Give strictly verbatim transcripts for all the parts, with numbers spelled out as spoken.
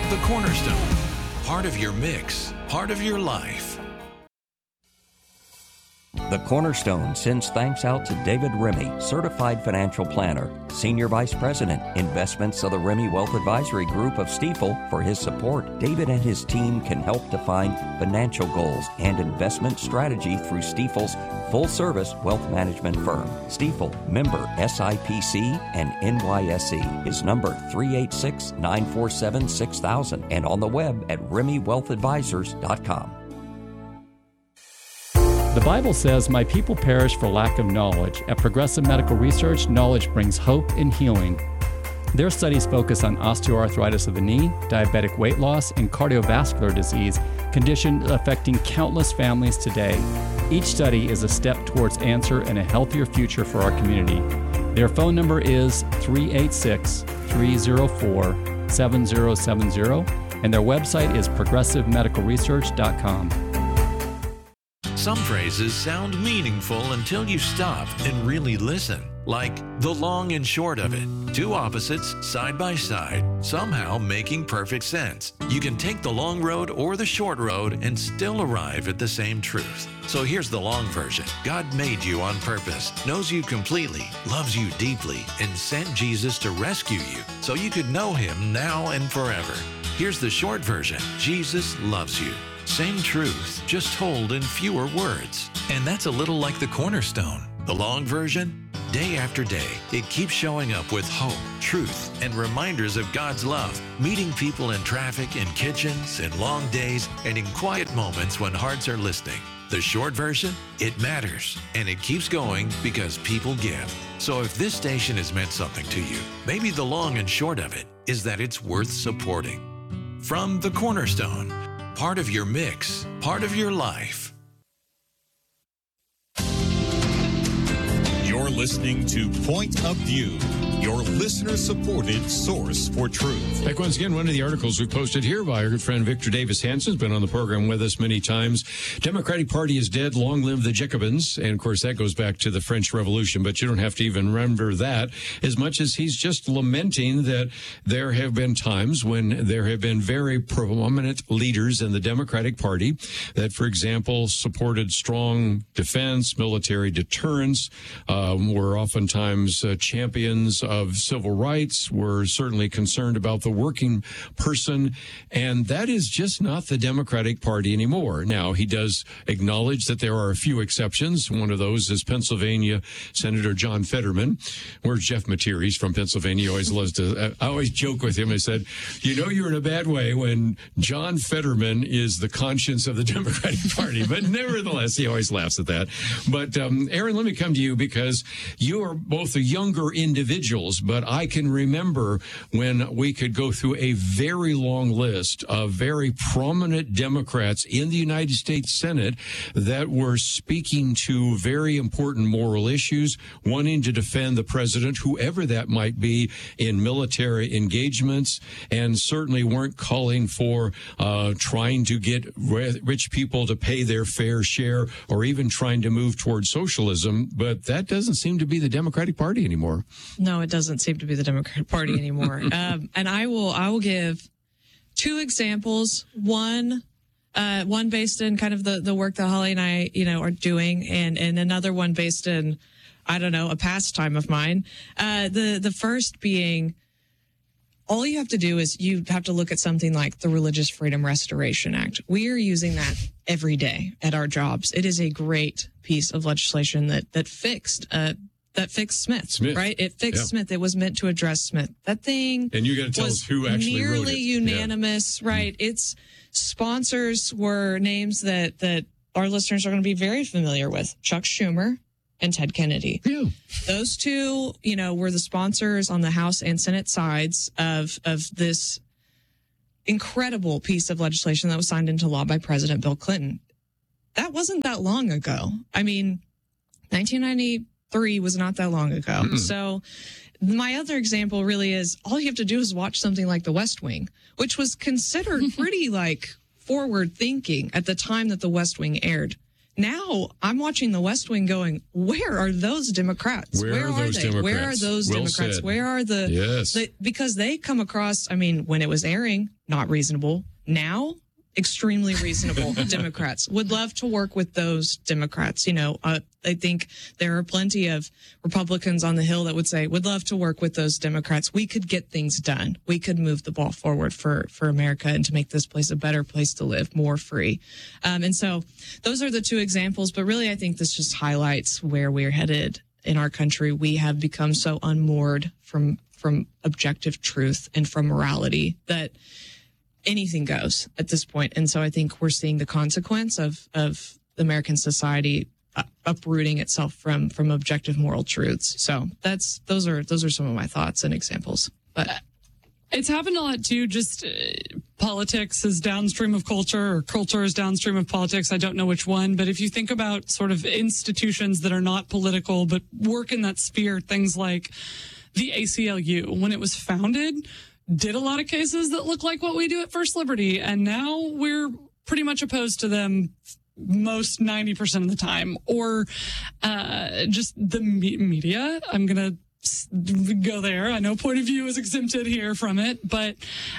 The Cornerstone. Part of your mix, part of your life. The Cornerstone sends thanks out to David Remy, Certified Financial Planner, Senior Vice President, Investments of the Remy Wealth Advisory Group of Stifel, for his support. David and his team can help define financial goals and investment strategy through Stifel's full-service wealth management firm. Stifel, member S I P C and N Y S E, is number three eight six, nine four seven, six thousand and on the web at remy wealth advisors dot com. The Bible says, "My people perish for lack of knowledge." At Progressive Medical Research, knowledge brings hope and healing. Their studies focus on osteoarthritis of the knee, diabetic weight loss, and cardiovascular disease, conditions affecting countless families today. Each study is a step towards answer and a healthier future for our community. Their phone number is three eight six, three zero four, seven zero seven zero, and their website is progressive medical research dot com. Some phrases sound meaningful until you stop and really listen. Like the long and short of it. Two opposites side by side, somehow making perfect sense. You can take the long road or the short road and still arrive at the same truth. So here's the long version. God made you on purpose, knows you completely, loves you deeply, and sent Jesus to rescue you so you could know him now and forever. Here's the short version. Jesus loves you. Same truth, just told in fewer words. And that's a little like the Cornerstone. The long version? Day after day, it keeps showing up with hope, truth, and reminders of God's love, meeting people in traffic, in kitchens, in long days, and in quiet moments when hearts are listening. The short version? It matters, and it keeps going because people give. So if this station has meant something to you, maybe the long and short of it is that it's worth supporting. From The Cornerstone, part of your mix, part of your life. You're listening to Point of View, your listener-supported source for truth. Back once again, one of the articles we posted here by our good friend Victor Davis Hanson has been on the program with us many times. Democratic Party is dead. Long live the Jacobins. And, of course, that goes back to the French Revolution, but you don't have to even remember that as much as he's just lamenting that there have been times when there have been very prominent leaders in the Democratic Party that, for example, supported strong defense, military deterrence, um, were oftentimes uh, champions of civil rights, were certainly concerned about the working person, and that is just not the Democratic Party anymore. Now, he does acknowledge that there are a few exceptions. One of those is Pennsylvania Senator John Fetterman. Where's Jeff Materi? He's from Pennsylvania. He always loves to, I always joke with him. I said, you know you're in a bad way when John Fetterman is the conscience of the Democratic Party. But nevertheless, he always laughs at that. But, um, Aaron, let me come to you because you are both a younger individuals, but I can remember when we could go through a very long list of very prominent Democrats in the United States Senate that were speaking to very important moral issues, wanting to defend the president, whoever that might be, in military engagements, and certainly weren't calling for uh, trying to get rich people to pay their fair share or even trying to move towards socialism. But that doesn't seem to be the Democratic Party anymore. No, it doesn't seem to be the Democratic Party anymore. um, and I will, I will give two examples. One, uh, one based in kind of the, the work that Holly and I, you know, are doing, and, and another one based in, I don't know, a pastime of mine. Uh, the, the first being, all you have to do is you have to look at something like the Religious Freedom Restoration Act. We are using that every day at our jobs. It is a great piece of legislation that, that fixed, uh, that fixed Smith, Smith. right? It fixed Yeah. Smith. It was meant to address Smith. That thing And you got to tell was us who actually wrote nearly it. unanimous, Yeah. right? Its sponsors were names that, that our listeners are going to be very familiar with. Chuck Schumer and Ted Kennedy. Yeah. Those two, you know, were the sponsors on the House and Senate sides of, of this incredible piece of legislation that was signed into law by President Bill Clinton. That wasn't that long ago. I mean, nineteen ninety-three was not that long ago. Mm-mm. So my other example really is all you have to do is watch something like The West Wing, which was considered pretty like forward thinking at the time that The West Wing aired. now I'm watching the West Wing going, where are those Democrats? Where, where are, are those they? Democrats? Where are those well Democrats? Said. Where are the, yes. the, because they come across, I mean, when it was airing, not reasonable. Now, extremely reasonable Democrats. Would love to work with those Democrats. You know, uh, I think there are plenty of Republicans on the Hill that would say, would love to work with those Democrats. We could get things done. We could move the ball forward for, for America and to make this place a better place to live, more free. Um, and so those are the two examples. But really, I think this just highlights where we're headed in our country. We have become so unmoored from, from objective truth and from morality that anything goes at this point. And so I think we're seeing the consequence of, of American society uh, uprooting itself from, from objective moral truths. So that's, those are, those are some of my thoughts and examples. But it's happened a lot too. Just uh, politics is downstream of culture, or culture is downstream of politics. I don't know which one, but if you think about sort of institutions that are not political, but work in that sphere, things like the A C L U, when it was founded, did a lot of cases that look like what we do at First Liberty. And now we're pretty much opposed to them most ninety percent of the time. Or uh, just the me- media. I'm going to go there. I know point of view is exempted here from it, but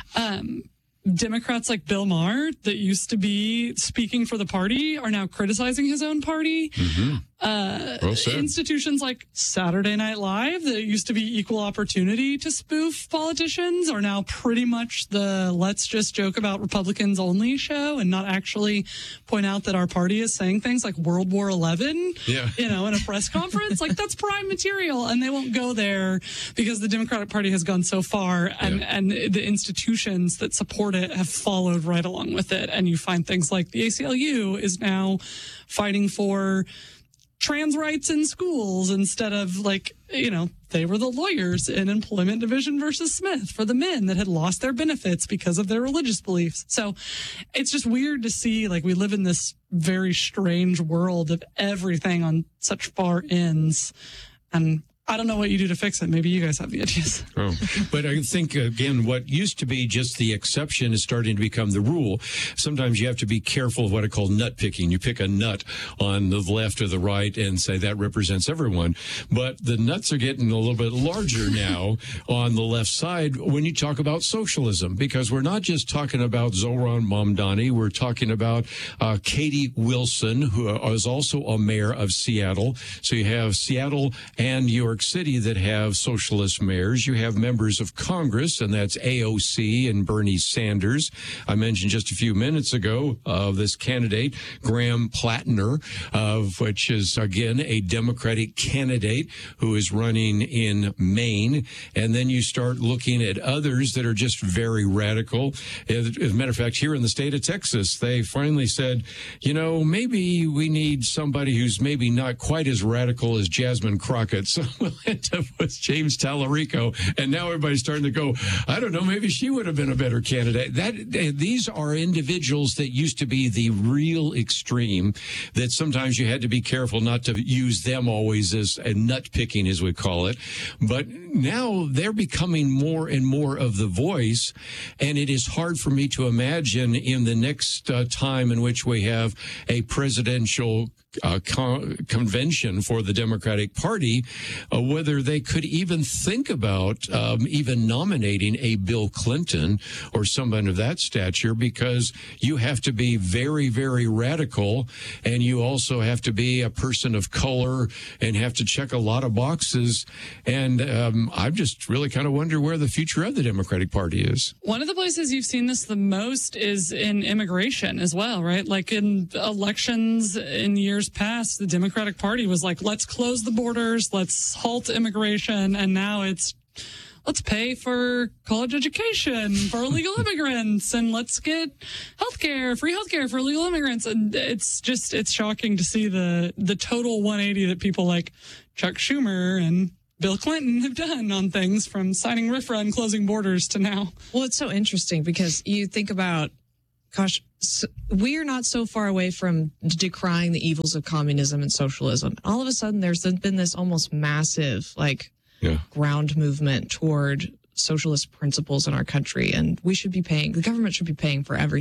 um, Democrats like Bill Maher that used to be speaking for the party are now criticizing his own party. Mm-hmm. Uh, well said. Institutions like Saturday Night Live that used to be equal opportunity to spoof politicians are now pretty much the let's just joke about Republicans only show and not actually point out that our party is saying things like World War Eleven, yeah. you know, in a press conference. Like, that's prime material, and they won't go there because the Democratic Party has gone so far, and, yeah. and the institutions that support it have followed right along with it. And you find things like the A C L U is now fighting for trans rights in schools instead of, like, you know, they were the lawyers in Employment Division versus Smith for the men that had lost their benefits because of their religious beliefs. So it's just weird to see, like, we live in this very strange world of everything on such far ends. And I don't know what you do to fix it. Maybe you guys have the ideas. Oh. But I think, again, what used to be just the exception is starting to become the rule. Sometimes you have to be careful of what I call nut picking. You pick a nut on the left or the right and say that represents everyone. But the nuts are getting a little bit larger now on the left side when you talk about socialism, because we're not just talking about Zohran Mamdani. We're talking about uh, Katie Wilson, who is also a mayor of Seattle. So you have Seattle and New York City that have socialist mayors. You have members of Congress, and that's A O C and Bernie Sanders. I mentioned just a few minutes ago of uh, this candidate, Graham Plattner, of which is, again, a Democratic candidate who is running in Maine. And then you start looking at others that are just very radical. As a matter of fact, here in the state of Texas, they finally said, you know, maybe we need somebody who's maybe not quite as radical as Jasmine Crockett. So we'll end up with James Tallarico. And now everybody's starting to go, I don't know, maybe she would have been a better candidate. That these are individuals that used to be the real extreme, that sometimes you had to be careful not to use them always as a nut picking, as we call it. But now they're becoming more and more of the voice. And it is hard for me to imagine in the next uh, time in which we have a presidential Uh, con- convention for the Democratic Party, uh, whether they could even think about um, even nominating a Bill Clinton or someone of that stature, because you have to be very, very radical, and you also have to be a person of color and have to check a lot of boxes. And um, I just really kind of wonder where the future of the Democratic Party is. One of the places you've seen this the most is in immigration as well, right? Like in elections in years past, the Democratic Party was like, let's close the borders, let's halt immigration, and now it's let's pay for college education for illegal immigrants, and let's get healthcare, free healthcare for illegal immigrants. And it's just, it's shocking to see the the total one eighty that people like Chuck Schumer and Bill Clinton have done on things, from signing RFRA and closing borders to now. Well, it's so interesting because you think about, gosh, so we're not so far away from decrying the evils of communism and socialism. All of a sudden, there's been this almost massive, like, yeah. ground movement toward socialist principles in our country, and we should be paying, the government should be paying for everything.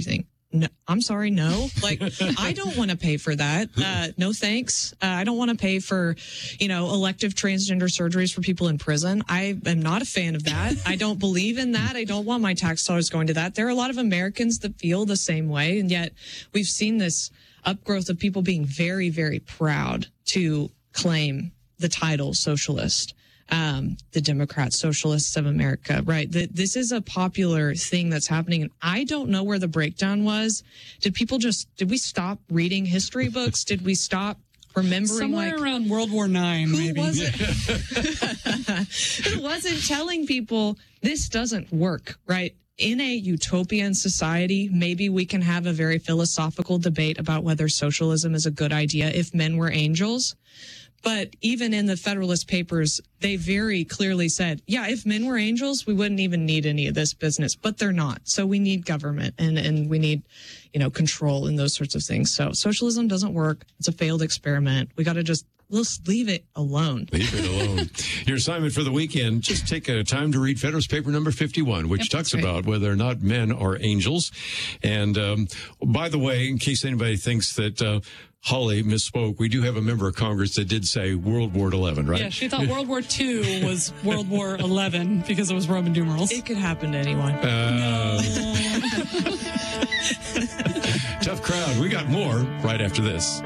no, I'm sorry, no. Like, I don't want to pay for that. Uh, no thanks. Uh, I don't want to pay for, you know, elective transgender surgeries for people in prison. I am not a fan of that. I don't believe in that. I don't want my tax dollars going to that. There are a lot of Americans that feel the same way, and yet we've seen this upgrowth of people being very, very proud to claim the title socialist. Um, the Democrat Socialists of America, right? The, this is a popular thing that's happening. And I don't know where the breakdown was. Did people just, did we stop reading history books? Did we stop remembering? Somewhere like, around World War Nine, who maybe. Was it? Who wasn't telling people this doesn't work, right? In a utopian society, maybe we can have a very philosophical debate about whether socialism is a good idea if men were angels. But even in the Federalist Papers, they very clearly said, yeah, if men were angels, we wouldn't even need any of this business. But they're not. So we need government and, and we need, you know, control and those sorts of things. So socialism doesn't work. It's a failed experiment. We got to just let's leave it alone. Leave it alone. Your assignment for the weekend, just take a time to read Federalist Paper number fifty-one, which yep, talks right. about whether or not men are angels. And um, by the way, in case anybody thinks that uh, Holly misspoke, we do have a member of Congress that did say World War Eleven, right? Yeah, she thought World War Two was World War Eleven because it was Roman numerals. It could happen to anyone. Uh, no. Tough crowd. We got more right after this.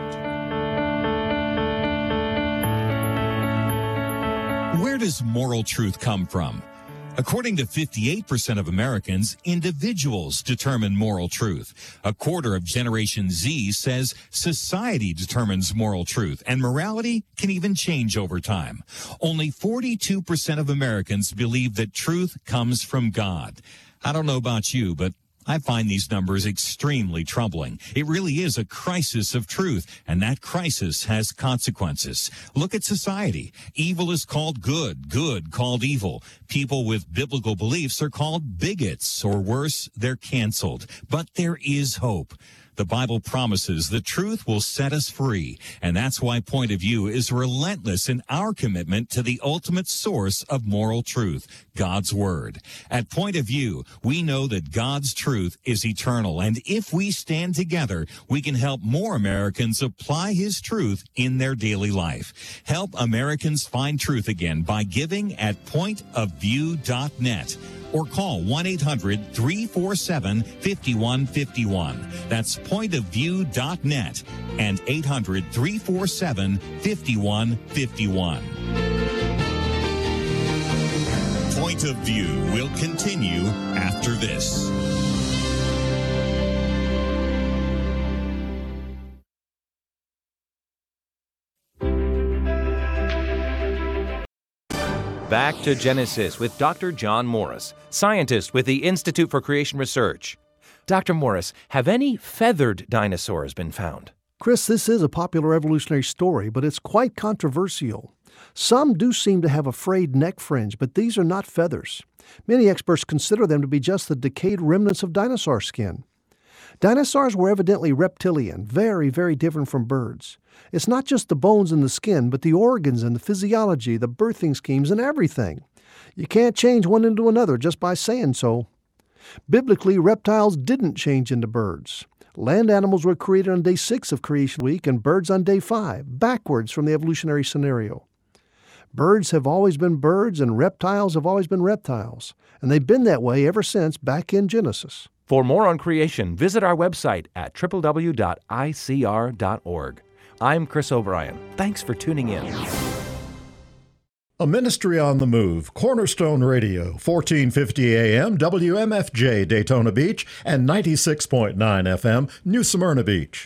Where does moral truth come from? According to fifty-eight percent of Americans, individuals determine moral truth. A quarter of Generation Z says society determines moral truth, and morality can even change over time. Only forty-two percent of Americans believe that truth comes from God. I don't know about you, but I find these numbers extremely troubling. It really is a crisis of truth, and that crisis has consequences. Look at society. Evil is called good, good called evil. People with biblical beliefs are called bigots, or worse, they're canceled. But there is hope. The Bible promises the truth will set us free, and that's why Point of View is relentless in our commitment to the ultimate source of moral truth, God's Word. At Point of View, we know that God's truth is eternal, and if we stand together, we can help more Americans apply His truth in their daily life. Help Americans find truth again by giving at point of view dot net. Or call one eight hundred three four seven five one five one. That's point of view dot net and eight hundred three four seven five one five one. Point of View will continue after this. Back to Genesis with Doctor John Morris, scientist with the Institute for Creation Research. Doctor Morris, have any feathered dinosaurs been found? Chris, this is a popular evolutionary story, but it's quite controversial. Some do seem to have a frayed neck fringe, but these are not feathers. Many experts consider them to be just the decayed remnants of dinosaur skin. Dinosaurs were evidently reptilian, very, very different from birds. It's not just the bones and the skin, but the organs and the physiology, the birthing schemes, and everything. You can't change one into another just by saying so. Biblically, reptiles didn't change into birds. Land animals were created on day six of Creation Week and birds on day five, backwards from the evolutionary scenario. Birds have always been birds and reptiles have always been reptiles, and they've been that way ever since back in Genesis. For more on creation, visit our website at w w w dot i c r dot org. I'm Chris O'Brien. Thanks for tuning in. A ministry on the move, Cornerstone Radio, fourteen fifty A M, W M F J, Daytona Beach, and ninety-six point nine F M, New Smyrna Beach.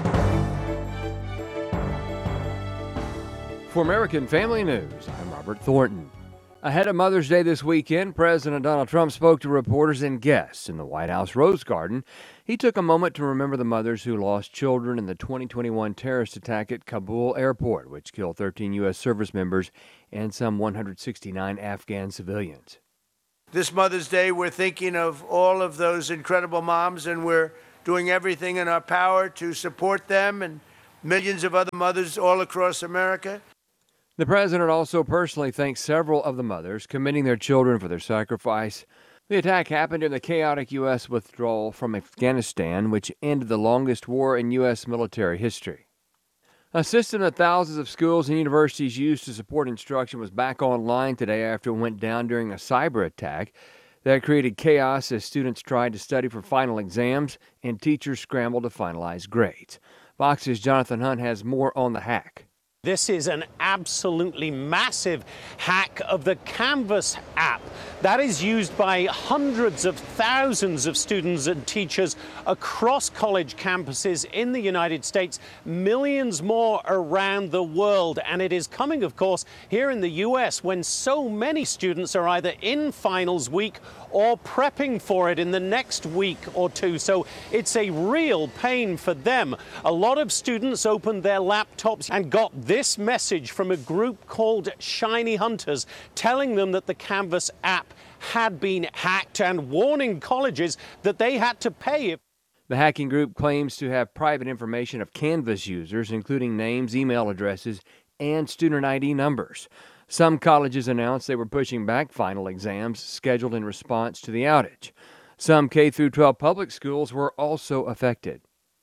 For American Family News, I'm Robert Thornton. Ahead of Mother's Day this weekend, President Donald Trump spoke to reporters and guests in the White House Rose Garden. He took a moment to remember the mothers who lost children in the twenty twenty-one terrorist attack at Kabul airport, which killed thirteen U S service members and some one hundred sixty-nine Afghan civilians. This Mother's Day, we're thinking of all of those incredible moms, and we're doing everything in our power to support them and millions of other mothers all across America. The president also personally thanked several of the mothers, commending their children for their sacrifice. The attack happened in the chaotic U S withdrawal from Afghanistan, which ended the longest war in U S military history. A system that thousands of schools and universities use to support instruction was back online today after it went down during a cyber attack that created chaos as students tried to study for final exams and teachers scrambled to finalize grades. Fox's Jonathan Hunt has more on the hack. This is an absolutely massive hack of the Canvas app that is used by hundreds of thousands of students and teachers across college campuses in the United States, millions more around the world. And it is coming, of course, here in the U S when so many students are either in finals week or prepping for it in the next week or two. So it's a real pain for them. A lot of students opened their laptops and got this message from a group called Shiny Hunters telling them that the Canvas app had been hacked and warning colleges that they had to pay if The hacking group claims to have private information of Canvas users, including names, email addresses, and student I D numbers. Some colleges announced they were pushing back final exams scheduled in response to the outage. Some K through twelve public schools were also affected.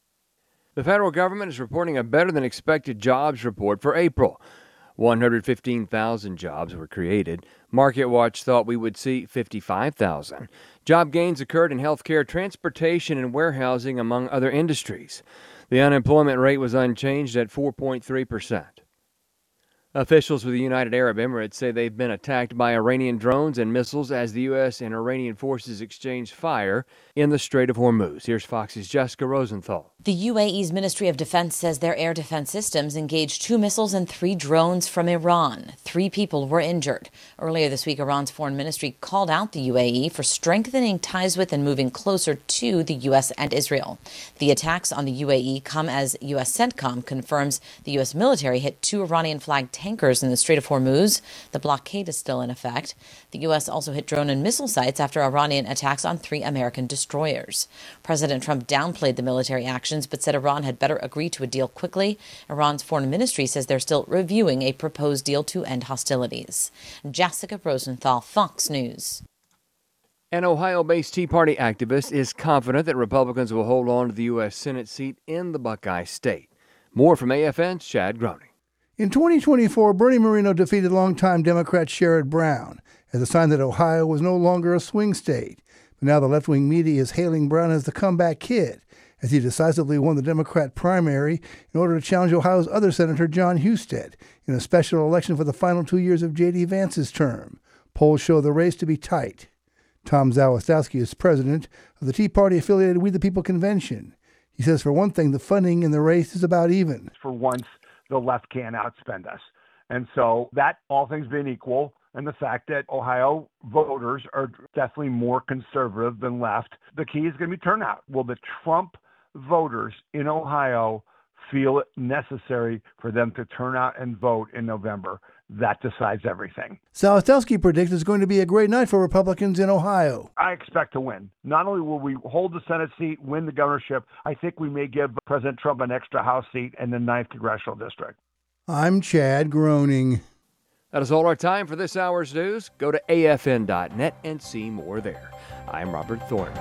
The federal government is reporting a better-than-expected jobs report for April. one hundred fifteen thousand jobs were created. MarketWatch thought we would see fifty-five thousand. Job gains occurred in healthcare, transportation, and warehousing, among other industries. The unemployment rate was unchanged at four point three percent. Officials with the United Arab Emirates say they've been attacked by Iranian drones and missiles as the U S and Iranian forces exchange fire in the Strait of Hormuz. Here's Fox's Jessica Rosenthal. The U A E's Ministry of Defense says their air defense systems engaged two missiles and three drones from Iran. Three people were injured. Earlier this week, Iran's foreign ministry called out the U A E for strengthening ties with and moving closer to the U S and Israel. The attacks on the U A E come as U S CENTCOM confirms the U S military hit two Iranian-flagged tankers in the Strait of Hormuz. The blockade is still in effect. The U S also hit drone and missile sites after Iranian attacks on three American destroyers. President Trump downplayed the military actions but said Iran had better agree to a deal quickly. Iran's foreign ministry says they're still reviewing a proposed deal to end hostilities. Jessica Rosenthal, Fox News. An Ohio-based Tea Party activist is confident that Republicans will hold on to the U S Senate seat in the Buckeye State. More from A F N's Chad Groening. In twenty twenty-four, Bernie Moreno defeated longtime Democrat Sherrod Brown as a sign that Ohio was no longer a swing state. But now the left-wing media is hailing Brown as the comeback kid, as he decisively won the Democrat primary in order to challenge Ohio's other Senator John Husted in a special election for the final two years of J D. Vance's term. Polls show the race to be tight. Tom Zawistowski is president of the Tea Party-affiliated We the People convention. He says, for one thing, the funding in the race is about even. For once, the left can't outspend us. And so that, all things being equal, and the fact that Ohio voters are definitely more conservative than left, the key is going to be turnout. Will the Trump voters in Ohio feel it necessary for them to turn out and vote in November? That decides everything. Zawistowski predicts it's going to be a great night for Republicans in Ohio. I expect to win. Not only will we hold the Senate seat, win the governorship, I think we may give President Trump an extra House seat in the ninth Congressional District. I'm Chad Groening. That is all our time for this hour's news. Go to A F N dot net and see more there. I'm Robert Thornton.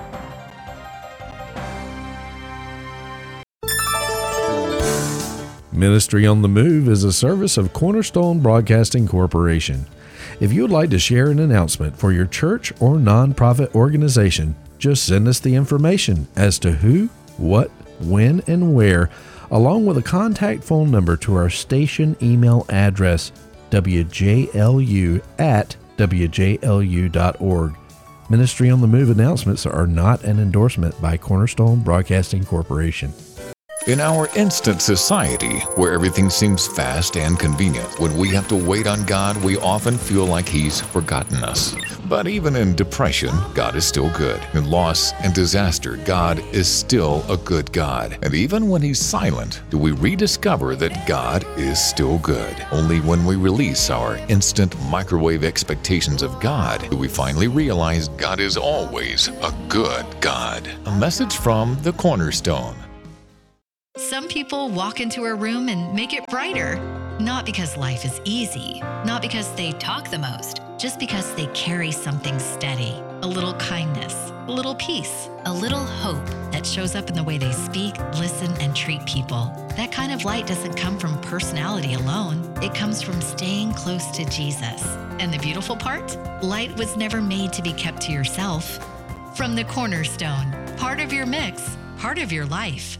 Ministry on the Move is a service of Cornerstone Broadcasting Corporation. If you would like to share an announcement for your church or nonprofit organization, just send us the information as to who, what, when, and where, along with a contact phone number to our station email address, w j l u at w j l u dot org. Ministry on the Move announcements are not an endorsement by Cornerstone Broadcasting Corporation. In our instant society, where everything seems fast and convenient, when we have to wait on God, we often feel like He's forgotten us. But even in depression, God is still good. In loss and disaster, God is still a good God. And even when He's silent, do we rediscover that God is still good? Only when we release our instant microwave expectations of God do we finally realize God is always a good God. A message from the Cornerstone. Some people walk into a room and make it brighter. Not because life is easy, not because they talk the most, just because they carry something steady, a little kindness, a little peace, a little hope that shows up in the way they speak, listen, and treat people. That kind of light doesn't come from personality alone. It comes from staying close to Jesus. And the beautiful part? Light was never made to be kept to yourself. From the Cornerstone, part of your mix, part of your life.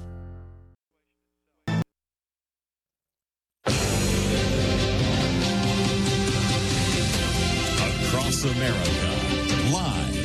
Across America, live